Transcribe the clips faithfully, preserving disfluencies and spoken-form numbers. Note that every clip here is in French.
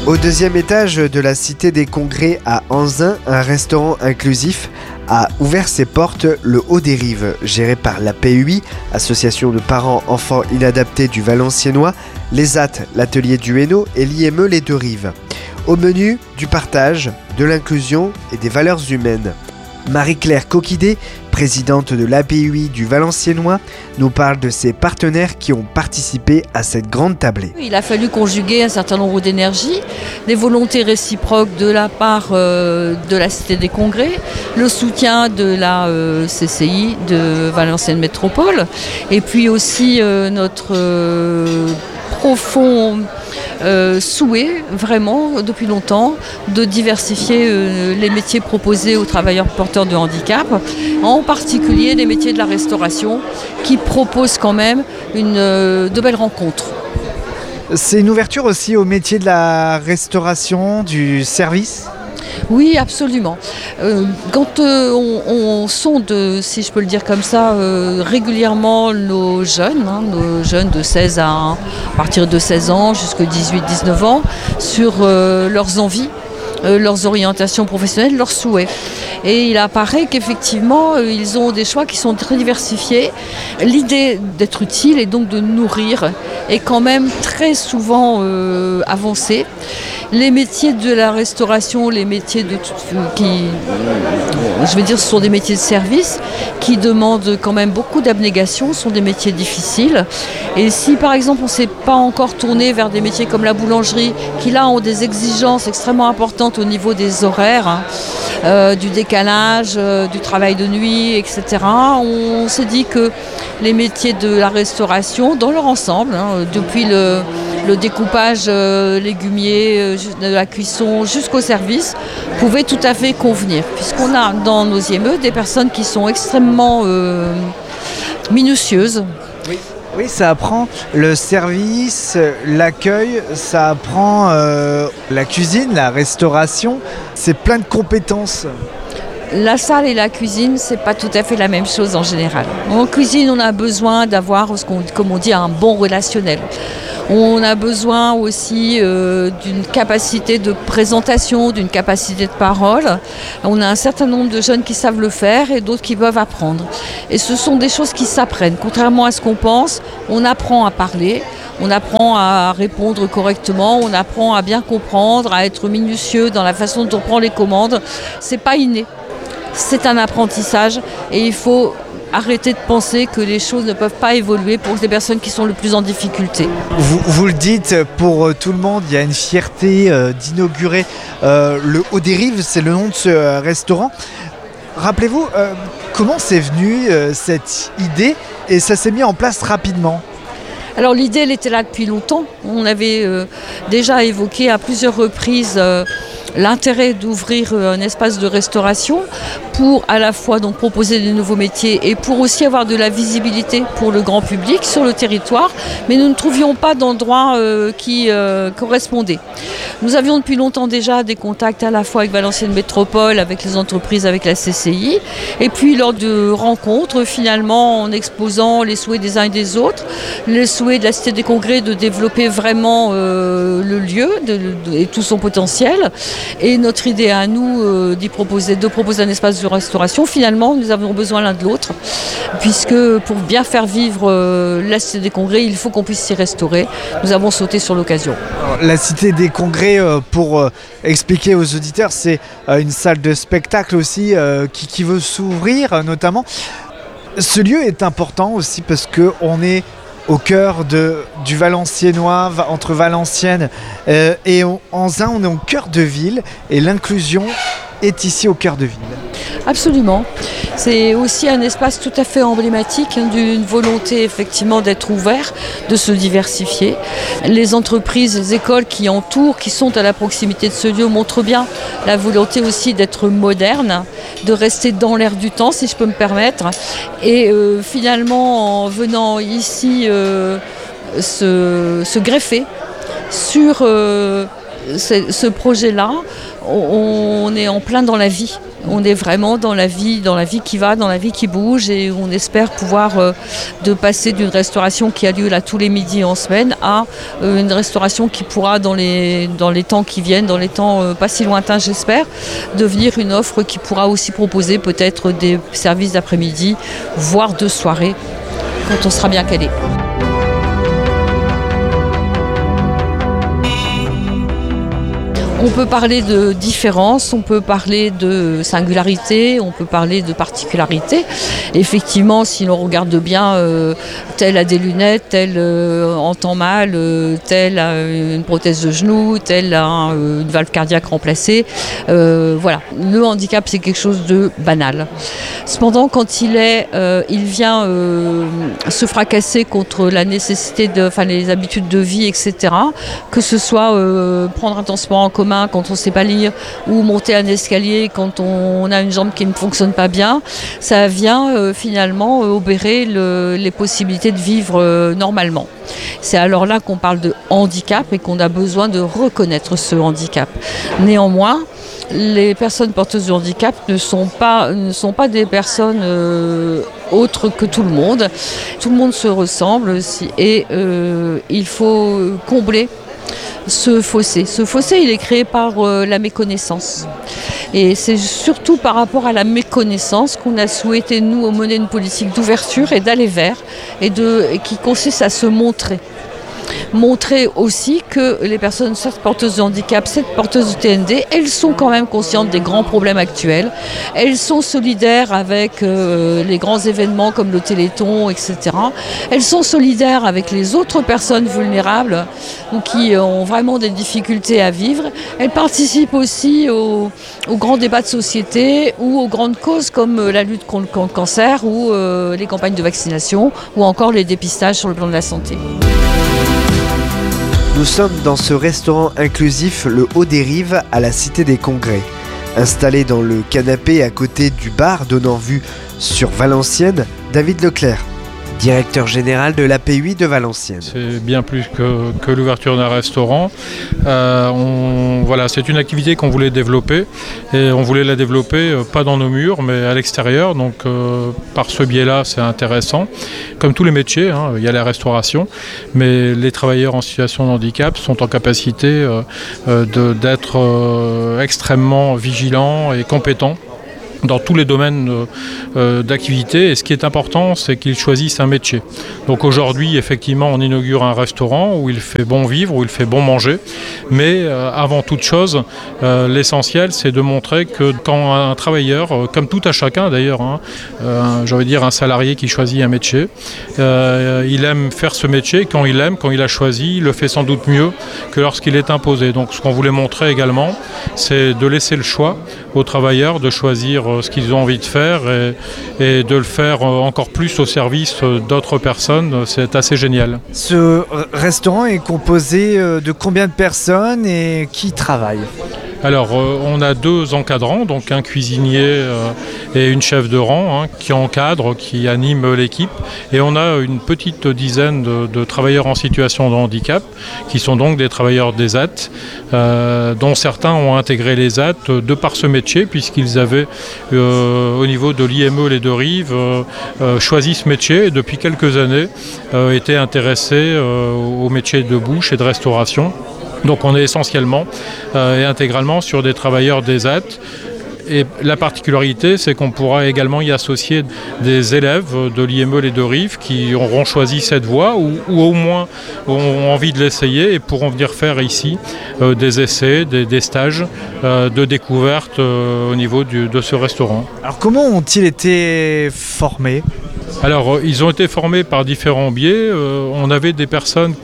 Au deuxième étage de la Cité des Congrès à Anzin, un restaurant inclusif a ouvert ses portes, le Haut des Rives, géré par l'A P U I, Association de parents enfants inadaptés du Valenciennois, l'E S A T, l'Atelier du Hainaut et l'I M E Les Deux Rives. Au menu, du partage, de l'inclusion et des valeurs humaines. Marie-Claire Coquidé, présidente de l'A P U I du Valenciennois, nous parle de ses partenaires qui ont participé à cette grande tablée. Il a fallu conjuguer un certain nombre d'énergies, des volontés réciproques de la part euh, de la Cité des Congrès, le soutien de la euh, C C I de Valenciennes Métropole, et puis aussi euh, notre euh, profond Euh, souhait, vraiment, depuis longtemps, de diversifier euh, les métiers proposés aux travailleurs porteurs de handicap, en particulier les métiers de la restauration, qui proposent quand même une, euh, de belles rencontres. C'est une ouverture aussi au métier de la restauration, du service ? Oui, absolument. Euh, quand euh, on, on sonde, si je peux le dire comme ça, euh, régulièrement nos jeunes, hein, nos jeunes de seize à, à partir de seize ans jusqu'à dix-huit dix-neuf ans, sur euh, leurs envies, euh, leurs orientations professionnelles, leurs souhaits. Et il apparaît qu'effectivement, euh, ils ont des choix qui sont très diversifiés. L'idée d'être utile et donc de nourrir est quand même très souvent euh, avancée. Les métiers de la restauration, les métiers de qui, je veux dire, ce sont des métiers de service qui demandent quand même beaucoup d'abnégation, sont des métiers difficiles. Et si par exemple on ne s'est pas encore tourné vers des métiers comme la boulangerie, qui là ont des exigences extrêmement importantes au niveau des horaires, hein, euh, du décalage, euh, du travail de nuit, et cetera, on s'est dit que les métiers de la restauration, dans leur ensemble, hein, depuis le le découpage euh, légumier, euh, de la cuisson jusqu'au service, pouvait tout à fait convenir. Puisqu'on a dans nos I M E des personnes qui sont extrêmement euh, minutieuses. Oui. Oui, ça apprend le service, l'accueil, ça apprend euh, la cuisine, la restauration. C'est plein de compétences. La salle et la cuisine, c'est pas tout à fait la même chose en général. En cuisine, on a besoin d'avoir, ce qu'on, comme on dit, un bon relationnel. On a besoin aussi euh, d'une capacité de présentation, d'une capacité de parole. On a un certain nombre de jeunes qui savent le faire et d'autres qui peuvent apprendre. Et ce sont des choses qui s'apprennent. Contrairement à ce qu'on pense, on apprend à parler, on apprend à répondre correctement, on apprend à bien comprendre, à être minutieux dans la façon dont on prend les commandes. C'est pas inné. C'est un apprentissage et il faut arrêter de penser que les choses ne peuvent pas évoluer pour les personnes qui sont le plus en difficulté. Vous, vous le dites, pour tout le monde, il y a une fierté euh, d'inaugurer euh, le Haut des Rives, c'est le nom de ce euh, restaurant. Rappelez-vous, euh, comment c'est venu euh, cette idée et ça s'est mis en place rapidement ? Alors l'idée, elle était là depuis longtemps. On avait euh, déjà évoqué à plusieurs reprises euh, l'intérêt d'ouvrir un espace de restauration pour à la fois donc proposer de nouveaux métiers et pour aussi avoir de la visibilité pour le grand public sur le territoire, mais nous ne trouvions pas d'endroit euh, qui euh, correspondait. Nous avions depuis longtemps déjà des contacts à la fois avec Valenciennes Métropole, avec les entreprises, avec la C C I, et puis lors de rencontres, finalement, en exposant les souhaits des uns et des autres, les souhaits de la Cité des Congrès de développer vraiment euh, le lieu de, de, et tout son potentiel, et notre idée à nous euh, d'y proposer, de proposer un espace de restauration. Finalement, nous avons besoin l'un de l'autre, puisque pour bien faire vivre euh, la Cité des Congrès, il faut qu'on puisse s'y restaurer. Nous avons sauté sur l'occasion. Alors, la Cité des Congrès, euh, pour euh, expliquer aux auditeurs, c'est euh, une salle de spectacle aussi euh, qui, qui veut s'ouvrir euh, notamment. Ce lieu est important aussi parce qu'on est au cœur de, du Valenciennois, entre Valenciennes euh, et Anzin, on est au cœur de ville et l'inclusion est ici au cœur de ville. Absolument. C'est aussi un espace tout à fait emblématique hein, d'une volonté effectivement d'être ouvert, de se diversifier. Les entreprises, les écoles qui entourent, qui sont à la proximité de ce lieu montrent bien la volonté aussi d'être moderne, de rester dans l'air du temps si je peux me permettre. Et euh, finalement en venant ici euh, se, se greffer sur euh, ce, ce projet-là, on est en plein dans la vie. On est vraiment dans la vie, dans la vie qui va, dans la vie qui bouge, et on espère pouvoir euh, de passer d'une restauration qui a lieu là tous les midis en semaine à euh, une restauration qui pourra dans les, dans les temps qui viennent, dans les temps euh, pas si lointains j'espère, devenir une offre qui pourra aussi proposer peut-être des services d'après-midi, voire de soirée, quand on sera bien calé. On peut parler de différence, on peut parler de singularité, on peut parler de particularité. Effectivement, si l'on regarde bien, euh, tel a des lunettes, tel euh, entend mal, euh, tel a une prothèse de genou, tel a euh, une valve cardiaque remplacée. Euh, voilà, le handicap c'est quelque chose de banal. Cependant, quand il est, euh, il vient euh, se fracasser contre la nécessité de, enfin les habitudes de vie, et cetera. Que ce soit euh, prendre un transport en commun quand on ne sait pas lire, ou monter un escalier quand on a une jambe qui ne fonctionne pas bien, ça vient euh, finalement euh, obérer le, les possibilités de vivre euh, normalement. C'est alors là qu'on parle de handicap et qu'on a besoin de reconnaître ce handicap. Néanmoins, les personnes porteuses de handicap ne sont pas, ne sont pas des personnes euh, autres que tout le monde. Tout le monde se ressemble et euh, il faut combler ce fossé. Ce fossé, il est créé par euh, la méconnaissance. Et c'est surtout par rapport à la méconnaissance qu'on a souhaité, nous, mener une politique d'ouverture et d'aller vers, et, de, et qui consiste à se montrer. Montrer aussi que les personnes cette porteuses de handicap, cette porteuses de T N D, elles sont quand même conscientes des grands problèmes actuels. Elles sont solidaires avec euh, les grands événements comme le Téléthon, et cetera. Elles sont solidaires avec les autres personnes vulnérables ou qui ont vraiment des difficultés à vivre. Elles participent aussi aux, aux grands débats de société ou aux grandes causes comme la lutte contre le cancer ou euh, les campagnes de vaccination ou encore les dépistages sur le plan de la santé. Nous sommes dans ce restaurant inclusif, le Haut des Rives, à la Cité des Congrès. Installé dans le canapé à côté du bar donnant vue sur Valenciennes, David Leclerc, directeur général de l'A P U I de Valenciennes. C'est bien plus que, que l'ouverture d'un restaurant. Euh, on, voilà, c'est une activité qu'on voulait développer et on voulait la développer euh, pas dans nos murs mais à l'extérieur. Donc euh, par ce biais-là, c'est intéressant. Comme tous les métiers, hein, il y a la restauration, mais les travailleurs en situation de handicap sont en capacité euh, de, d'être euh, extrêmement vigilants et compétents dans tous les domaines euh, d'activité. Et ce qui est important, c'est qu'ils choisissent un métier. Donc aujourd'hui, effectivement, on inaugure un restaurant où il fait bon vivre, où il fait bon manger. Mais euh, avant toute chose, euh, l'essentiel, c'est de montrer que quand un travailleur, euh, comme tout à chacun d'ailleurs, hein, euh, j'ai envie de dire un salarié qui choisit un métier, euh, il aime faire ce métier. Quand il aime, quand il a choisi, il le fait sans doute mieux que lorsqu'il est imposé. Donc ce qu'on voulait montrer également, c'est de laisser le choix aux travailleurs de choisir ce qu'ils ont envie de faire et, et de le faire encore plus au service d'autres personnes. C'est assez génial. Ce restaurant est composé de combien de personnes et qui travaille ? Alors, euh, on a deux encadrants, donc un cuisinier euh, et une chef de rang hein, qui encadrent, qui animent l'équipe. Et on a une petite dizaine de, de travailleurs en situation de handicap, qui sont donc des travailleurs des A T, euh, dont certains ont intégré les A T de par ce métier, puisqu'ils avaient, euh, au niveau de l'I M E Les Deux Rives, euh, euh, choisi ce métier et depuis quelques années euh, étaient intéressés euh, au métier de bouche et de restauration. Donc on est essentiellement euh, et intégralement sur des travailleurs des A T. Et la particularité, c'est qu'on pourra également y associer des élèves de l'I M E Les Deux Rives qui auront choisi cette voie ou, ou au moins ont envie de l'essayer et pourront venir faire ici euh, des essais, des, des stages euh, de découverte euh, au niveau du, de ce restaurant. Alors comment ont-ils été formés ? Alors, ils ont été formés par différents biais. Euh, on avait des personnes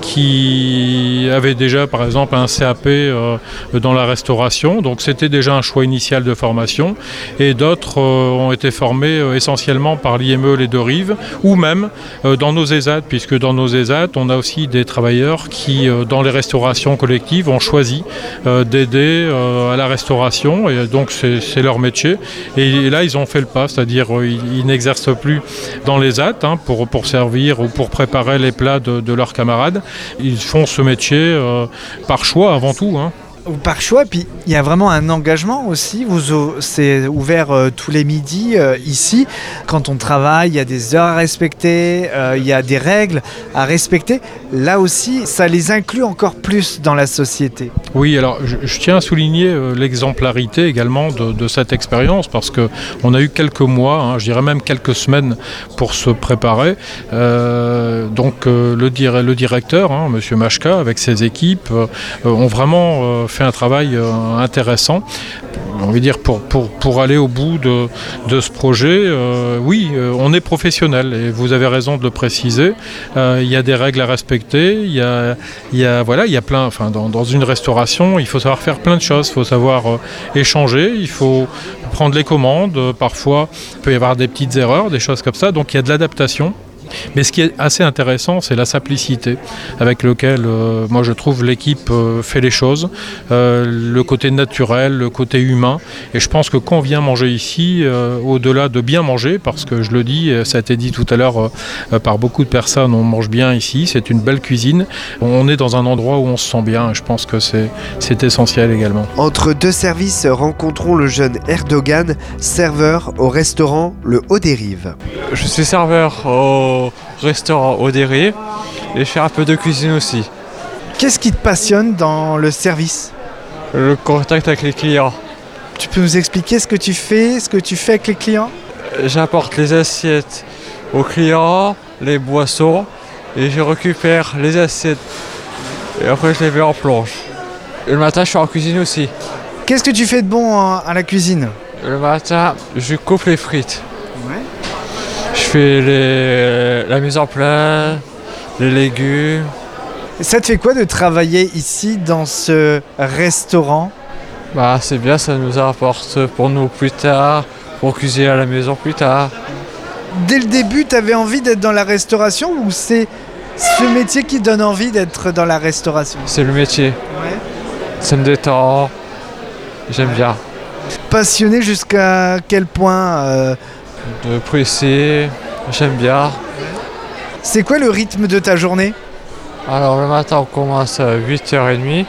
qui avaient déjà, par exemple, un C A P euh, dans la restauration. Donc, c'était déjà un choix initial de formation. Et d'autres euh, ont été formés euh, essentiellement par l'I M E Les Deux Rives ou même euh, dans nos E S A T, puisque dans nos E S A T, on a aussi des travailleurs qui, euh, dans les restaurations collectives, ont choisi euh, d'aider euh, à la restauration. Et donc, c'est, c'est leur métier. Et, et là, ils ont fait le pas, c'est-à-dire euh, ils, ils n'exercent plus dans les A T hein, pour, pour servir ou pour préparer les plats de, de leurs camarades. Ils font ce métier euh, par choix avant tout. Hein. Ou par choix, puis il y a vraiment un engagement aussi. Vous, c'est ouvert euh, tous les midis euh, ici. Quand on travaille, il y a des heures à respecter, euh, il y a des règles à respecter. Là aussi, ça les inclut encore plus dans la société. Oui, alors je, je tiens à souligner euh, l'exemplarité également de, de cette expérience parce qu'on a eu quelques mois, hein, je dirais même quelques semaines pour se préparer. Euh, donc euh, le, dir- le directeur, hein, M. Machka, avec ses équipes, euh, ont vraiment euh, fait un travail euh, intéressant, on va dire, pour, pour, pour aller au bout de, de ce projet. Euh, oui, euh, on est professionnel et vous avez raison de le préciser. Euh, il y a des règles à respecter, il y a, il y a, voilà, il y a plein, enfin, dans, dans une restauration, il faut savoir faire plein de choses, il faut savoir euh, échanger, il faut prendre les commandes, euh, parfois il peut y avoir des petites erreurs, des choses comme ça, donc il y a de l'adaptation. Mais ce qui est assez intéressant, c'est la simplicité avec laquelle, euh, moi je trouve, l'équipe euh, fait les choses, euh, le côté naturel, le côté humain. Et je pense que quand on vient manger ici, euh, au-delà de bien manger, parce que je le dis, ça a été dit tout à l'heure euh, par beaucoup de personnes, on mange bien ici, c'est une belle cuisine. On est dans un endroit où on se sent bien et je pense que c'est, c'est essentiel également. Entre deux services, rencontrons le jeune Erdogan, serveur au restaurant Le Haut des Rives. Je suis serveur au restaurant Haut des Rives et je fais un peu de cuisine aussi. Qu'est-ce qui te passionne dans le service ? Le contact avec les clients. Tu peux nous expliquer ce que tu fais, ce que tu fais avec les clients ? J'apporte les assiettes aux clients, les boissons et je récupère les assiettes et après je les mets en plonge. Et le matin je suis en cuisine aussi. Qu'est-ce que tu fais de bon à la cuisine ? Le matin je coupe les frites. Ouais. Je fais les, la mise en plat, les légumes. Ça te fait quoi de travailler ici dans ce restaurant ? Bah c'est bien, ça nous apporte pour nous plus tard, pour cuisiner à la maison plus tard. Dès le début, tu avais envie d'être dans la restauration ou c'est ce métier qui donne envie d'être dans la restauration ? C'est le métier. Ouais. Ça me détend, j'aime bien. Passionné jusqu'à quel point euh... De presser, j'aime bien. C'est quoi le rythme de ta journée ? Alors le matin on commence à huit heures trente.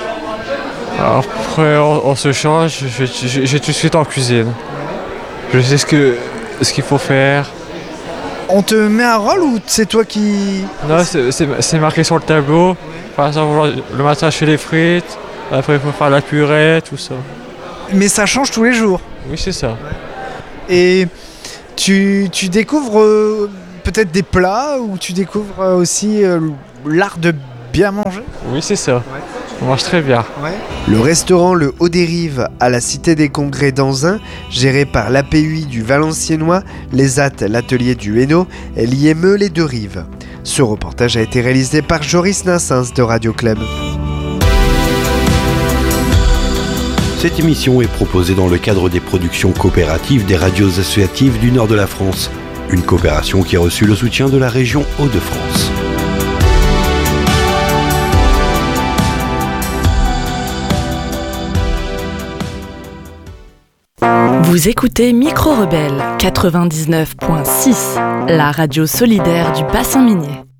Après on, on se change, je, je, je, tout de suite en cuisine. Je sais ce, que, ce qu'il faut faire. On te met un rôle ou c'est toi qui... Non, c'est, c'est, c'est marqué sur le tableau. Par exemple, le matin je fais les frites, après il faut faire la purée, tout ça. Mais ça change tous les jours ? Oui, c'est ça. Et tu, tu découvres euh, peut-être des plats ou tu découvres euh, aussi euh, l'art de bien manger ? Oui, c'est ça. Ouais. On mange très bien. Ouais. Le restaurant Le Haut des Rives à la Cité des Congrès d'Anzin, géré par l'A P U I du Valenciennois, les A T, l'atelier du Hainaut et l'I M E Les Deux Rives. Ce reportage a été réalisé par Joris Nassens de Radio Clem. Cette émission est proposée dans le cadre des productions coopératives des radios associatives du nord de la France. Une coopération qui a reçu le soutien de la région Hauts-de-France. Vous écoutez Micro Rebelle quatre-vingt-dix-neuf point six, la radio solidaire du bassin minier.